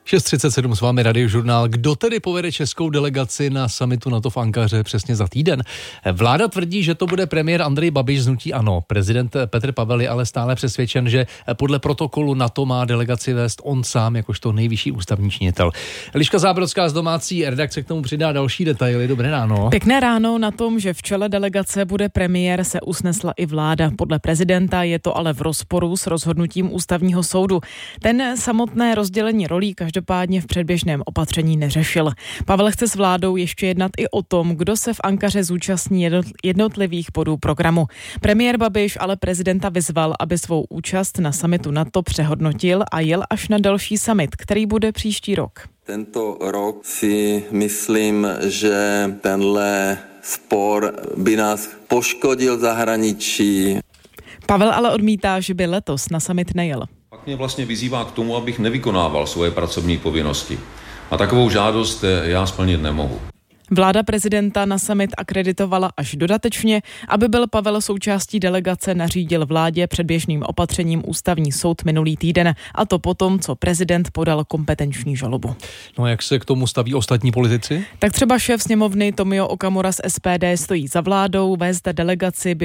6:37 s vámi Radiožurnál. Kdo tedy povede českou delegaci na summitu NATO v Ankaře přesně za týden? Vláda tvrdí, že to bude premiér Andrej Babiš z hnutí ANO. Prezident Petr Pavel je ale stále přesvědčen, že podle protokolu NATO má delegaci vést on sám, jakožto nejvyšší ústavní činitel. Eliška Zábrodská z domácí redakce k tomu přidá další detaily. Dobré ráno. Pěkné ráno. Na tom, že v čele delegace bude premiér, se usnesla i vláda. Podle prezidenta je to ale v rozporu s rozhodnutím ústavního soudu. Ten samotné rozdělení rolí každopádně v předběžném opatření neřešil. Pavel chce s vládou ještě jednat i o tom, kdo se v Ankaře zúčastní jednotlivých bodů programu. Premiér Babiš ale prezidenta vyzval, aby svou účast na summitu NATO přehodnotil a jel až na další summit, který bude příští rok. Tento rok si myslím, že tenhle spor by nás poškodil v zahraničí. Pavel ale odmítá, že by letos na summit nejel. Pak mě vlastně vyzývá k tomu, abych nevykonával svoje pracovní povinnosti. A takovou žádost já splnit nemohu. Vláda prezidenta na summit akreditovala až dodatečně, aby byl Pavel součástí delegace, nařídil vládě předběžným opatřením ústavní soud minulý týden, a to potom, co prezident podal kompetenční žalobu. No, jak se k tomu staví ostatní politici? Tak třeba šéf sněmovny Tomio Okamura z SPD stojí za vládou, vést delegaci by